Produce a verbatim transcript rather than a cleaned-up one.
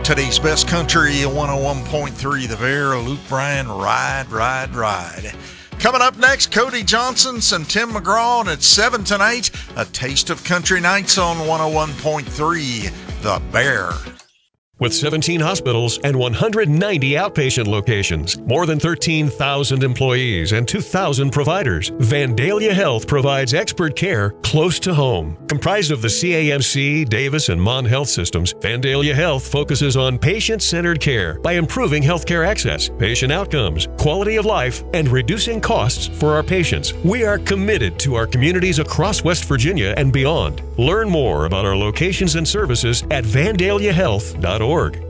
Today's best country, one oh one point three The Bear, Luke Bryan, Ride, Ride, Ride. Coming up next, Cody Johnson and Tim McGraw, and it's seven tonight, a taste of country nights on one oh one point three The Bear. With seventeen hospitals and one hundred ninety outpatient locations, more than thirteen thousand employees, and two thousand providers, Vandalia Health provides expert care close to home. Comprised of the C A M C, Davis, and Mon Health systems, Vandalia Health focuses on patient-centered care by improving healthcare access, patient outcomes, quality of life, and reducing costs for our patients. We are committed to our communities across West Virginia and beyond. Learn more about our locations and services at vandalia health dot org.